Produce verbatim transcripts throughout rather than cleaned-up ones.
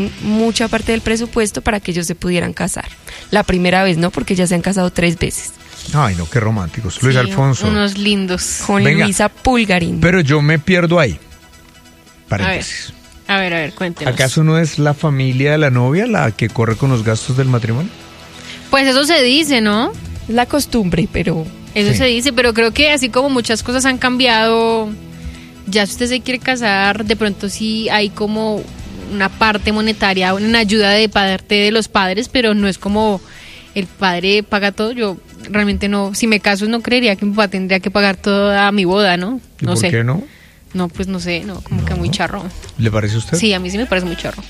mucha parte del presupuesto para que ellos se pudieran casar. La primera vez, ¿no? Porque ya se han casado tres veces. Ay, no, qué románticos. Luis Sí, Alfonso. Unos lindos. Con Venga. Luisa Pulgarín. Pero yo me pierdo ahí. Paréntesis. A ver, a ver, cuéntenos. ¿Acaso no es la familia de la novia la que corre con los gastos del matrimonio? Pues eso se dice, ¿no? Es la costumbre, pero... Eso Sí. se dice, pero creo que así como muchas cosas han cambiado, ya si usted se quiere casar, de pronto sí hay como una parte monetaria, una ayuda de parte de los padres, pero no es como el padre paga todo. Yo realmente no, si me caso no creería que mi papá tendría que pagar toda mi boda, ¿no? ¿Y No por sé. qué no? No, pues no sé, no, como que muy charro. ¿Le parece a usted? Sí, a mí sí me parece muy charro.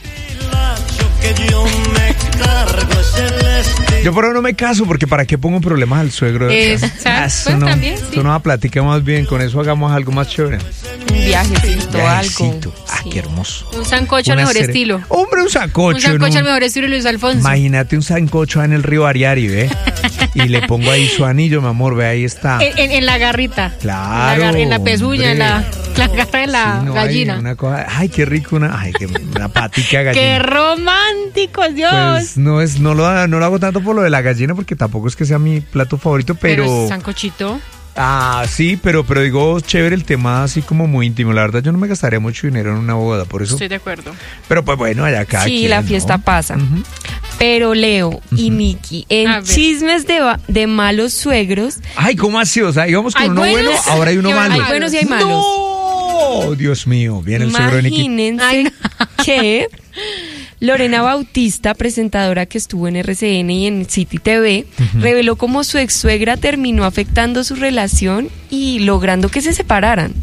Yo por ahora no me caso porque ¿para qué pongo problemas al suegro? Es- Ah, ¿sabes? eso Pues no, también, sí. eso no, platica más bien, con eso hagamos algo más chévere. Un viajecito, algo. Viajecito. Ah, Sí. qué hermoso. Un sancocho al Una mejor cere- estilo. Hombre, un sancocho. Un sancocho en un- al mejor estilo Luis Alfonso. Imagínate un sancocho en el río Ariari, ¿ve? Y le pongo ahí su anillo, mi amor, ve, ahí está. En, en- en la garrita. Claro, En la, gar- en la pezuña, en la, hombre. la garra de la Sí, no, ay, gallina. una cosa, ay, qué rico, una, ay, qué, una patica de ¡Qué gallina. románticos, Dios! Pues no es, no lo, no lo hago tanto por lo de la gallina porque tampoco es que sea mi plato favorito, pero, Pero es sancochito. ah, sí, pero, pero digo, chévere el tema así como muy íntimo. La verdad, yo no me gastaría mucho dinero en una boda, por eso. Estoy de acuerdo. Pero pues bueno, allá cada Sí, quien, la ¿no? fiesta pasa. Ujú. Pero Leo y Miki, A en ver. chismes de, va- de malos suegros, Ay, ¿cómo así? O sea, íbamos con Hay uno buenos bueno, ahora hay uno y malo. hay buenos y hay malos. ¡No! Dios mío, viene el suegro de Nicky. imagínense Ay, no. que Lorena Bautista, presentadora que estuvo en R C N y en City T V, reveló cómo su ex suegra terminó afectando su relación y logrando que se separaran.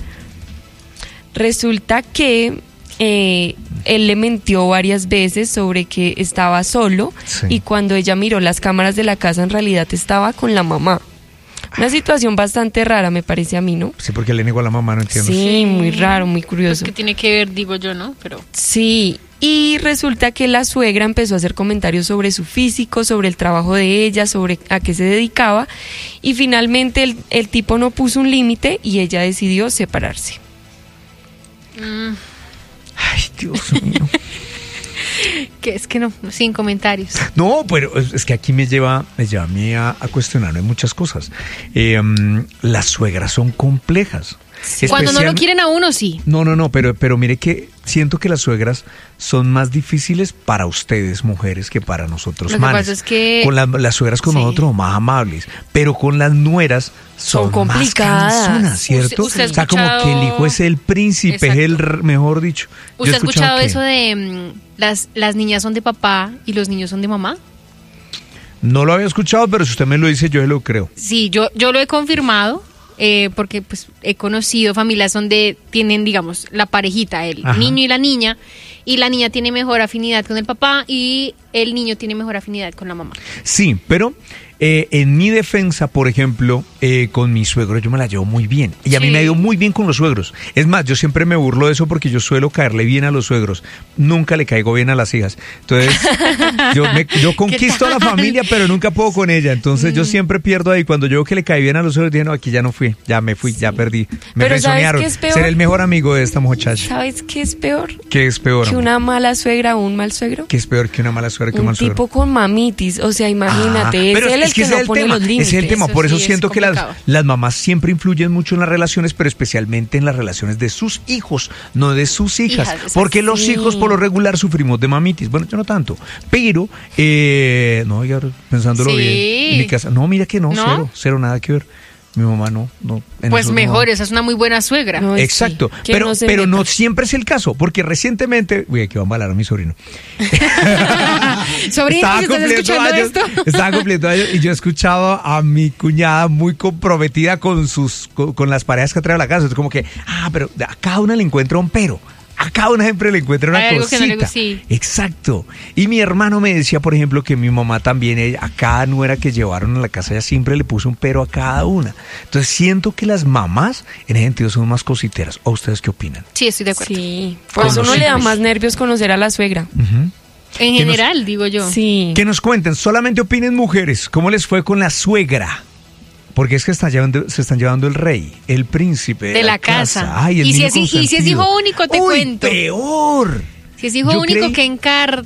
Resulta que eh, él le mintió varias veces sobre que estaba solo Sí. y cuando ella miró las cámaras de la casa en realidad estaba con la mamá. Una situación bastante rara me parece a mí, ¿no? Sí, porque le negó a la mamá, no entiendo. Sí, muy raro, muy Pues curioso. que tiene que ver, digo yo, ¿no? Pero Sí, y resulta que la suegra empezó a hacer comentarios sobre su físico, sobre el trabajo de ella, sobre a qué se dedicaba, y finalmente el, el tipo no puso un límite y ella decidió separarse. mm, Ay, Dios mío. que es que no, sin comentarios. No, pero es, es que aquí me lleva, me lleva a mí a, a cuestionarme muchas cosas. Eh, mm, las suegras son complejas. Cuando no lo Especial- quieren a uno, sí. No, no, no, pero, pero mire que siento que las suegras son más difíciles para ustedes, mujeres, que para nosotros, Lo que manes. pasa es que- Con las, las suegras con Sí. nosotros más amables, pero con las nueras son, Son complicadas. más canzonas, ¿cierto? Usted- usted ha o sea, como escuchado- que el hijo es el príncipe, es Exacto. el, r- mejor dicho. Yo ¿Usted he ha escuchado que- eso de mm, las, las niñas son de papá y los niños son de mamá? No lo había escuchado, pero si usted me lo dice, yo se lo creo. Sí, yo, yo lo he confirmado, eh, porque pues he conocido familias donde tienen, digamos, la parejita, el Ajá. niño y la niña, y la niña tiene mejor afinidad con el papá y el niño tiene mejor afinidad con la mamá. Sí, pero eh, en mi defensa, por ejemplo, eh, con mi suegro yo me la llevo muy bien. Y a mí Sí. me ha ido muy bien con los suegros. Es más, yo siempre me burlo de eso porque yo suelo caerle bien a los suegros. Nunca le caigo bien a las hijas. Entonces, yo, me, yo conquisto a la familia, pero nunca puedo con ella. Entonces, Mm. yo siempre pierdo ahí. Cuando yo veo que le cae bien a los suegros, dije, no, aquí ya no fui. Ya me fui, ya perdí. Me Pero ¿sabes resonearon. qué es peor? Ser el mejor amigo de esta muchacha. ¿Sabes qué es peor? ¿Qué es peor? Que amor? una mala suegra o un mal suegro. ¿Qué es peor que una mala suegra que un Un mal suegro? tipo con mamitis, o sea, imagínate, Ah, es pero él el que, ese no es el pone tema, los límites. ese es el tema, Eso por eso sí es siento que las, complicado. las mamás siempre influyen mucho en las relaciones, pero especialmente en las relaciones de sus hijos, no de sus hijas, Hijas, porque los sí. hijos por lo regular sufrimos de mamitis, bueno, yo no tanto, pero, eh, no, ya pensándolo Sí. bien, en mi casa, no, mira que no, ¿No? cero, cero, nada que ver, mi mamá no, no. en Pues eso no. mejor, esa es una muy buena suegra. No, sí, Exacto, que pero, no se pero no meta. siempre es el caso, porque recientemente, uy, aquí va a embalar a mi sobrino. Sobrino, si estás escuchando años, esto. estaba cumpliendo años y yo he escuchado a mi cuñada muy comprometida con sus con, con las parejas que trae a la casa. Es como que, ah, pero a cada una le encuentra un pero. A cada una siempre le encuentra una Hay algo que cosita. no le gusta, sí. Exacto. Y mi hermano me decía, por ejemplo, que mi mamá también, ella, a cada nuera que llevaron a la casa, ella siempre le puso un pero a cada una. Entonces siento que las mamás, en ese sentido, son más cositeras. ¿O ustedes qué opinan? Sí, estoy de acuerdo. Sí, por eso Como uno le da siempre. más nervios conocer a la suegra. Ujú. En Que nos- general, digo yo. Sí. Que nos cuenten, solamente opinen mujeres, ¿cómo les fue con la suegra? Porque es que están llevando, se están llevando el rey, el príncipe de, De la casa. Ay, el Y si niño es- y si es consentido. hijo único, te Uy, cuento. peor. Si es hijo Yo único, creí- ¿qué encarta?